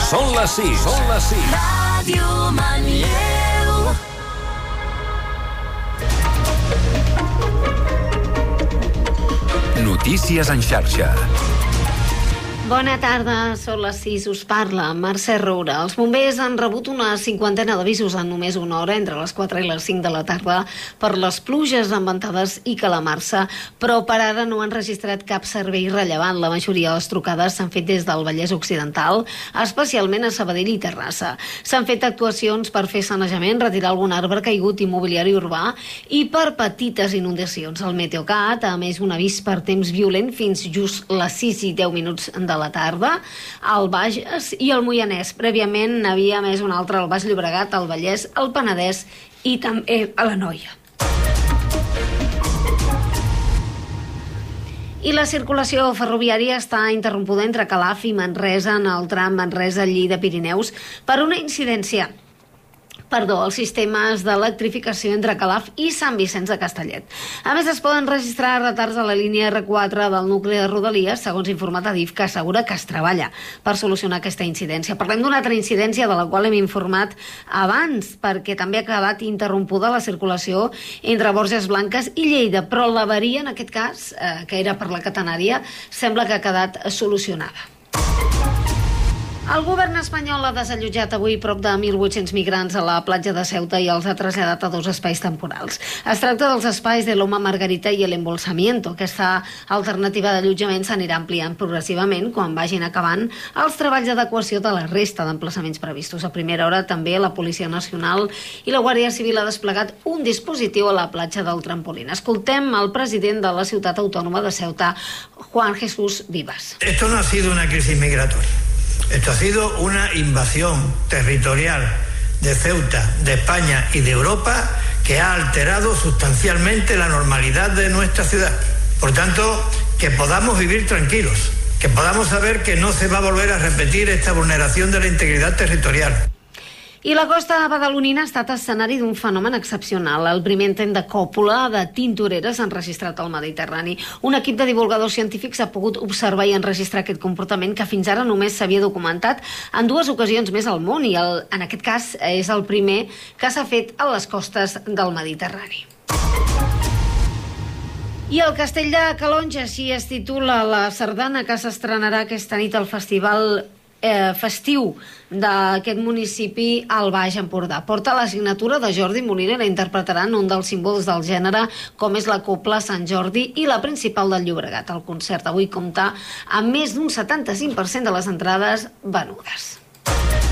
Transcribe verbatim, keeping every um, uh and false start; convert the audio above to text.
Són les sis. Són les sis. Ràdio Manlleu. Notícies en xarxa. Bona tarda, són les sis, us parla Mercè Roura. Els bombers han rebut una cinquantena d'avisos en només una hora, entre les quatre i les cinc de la tarda, per les pluges amb ventades i calamarsa, però per ara no han registrat cap servei rellevant. La majoria de les trucades s'han fet des del Vallès Occidental, especialment a Sabadell i Terrassa. S'han fet actuacions per fer sanejament, retirar algun arbre caigut i mobiliari urbà i per petites inundacions. El Meteocat ha emès un avís per temps violent fins just les sis i deu minuts de la tarda al Bages i al Moianès. Prèviament n'havia més un altre al Baix Llobregat, al Vallès, al Penedès i també a l'Anoia. I la circulació ferroviària està interrompuda entre Calaf i Manresa en el tram Manresa-Lleida-Pirineus per una incidència Perdó, els sistemes d'electrificació entre Calaf i Sant Vicenç de Castellet. A més, es poden registrar retards a la línia erre quatre del nucli de Rodalies, segons informat Adif, que assegura que es treballa per solucionar aquesta incidència. Parlem d'una altra incidència de la qual hem informat abans, perquè també ha quedat interrompuda la circulació entre Borges Blanques i Lleida, però l'avaria, en aquest cas, eh, que era per la catenària, sembla que ha quedat solucionada. El govern espanyol ha desallotjat avui prop de mil vuit-cents migrants a la platja de Ceuta i els ha traslladat a dos espais temporals. Es tracta dels espais de Loma Margarita i el Embolsamiento. Aquesta alternativa d'allotjament s'anirà ampliant progressivament quan vagin acabant els treballs d'adequació de la resta d'emplaçaments previstos. A primera hora també la Policia Nacional i la Guàrdia Civil ha desplegat un dispositiu a la platja del Trampolín. Escoltem el president de la ciutat autònoma de Ceuta, Juan Jesús Vivas. Esto no ha sido una crisis migratoria. Esto ha sido una invasión territorial de Ceuta, de España y de Europa que ha alterado sustancialmente la normalidad de nuestra ciudad. Por tanto, que podamos vivir tranquilos, que podamos saber que no se va a volver a repetir esta vulneración de la integridad territorial. I la costa badalonina ha estat escenari d'un fenomen excepcional. El primer intent de còpula de tintoreres enregistrat al Mediterrani. Un equip de divulgadors científics ha pogut observar i enregistrar aquest comportament que fins ara només s'havia documentat en dues ocasions més al món i el, en aquest cas és el primer que s'ha fet a les costes del Mediterrani. I el Castell de Calonge, així es titula la sardana que s'estrenarà aquesta nit al festival Eh, festiu d'aquest municipi al Baix Empordà. Porta la signatura de Jordi Molina i la interpretaran un dels símbols del gènere, com és la Cobla Sant Jordi i la principal del Llobregat. El concert avui compta amb més d'un setanta-cinc per cent de les entrades venudes.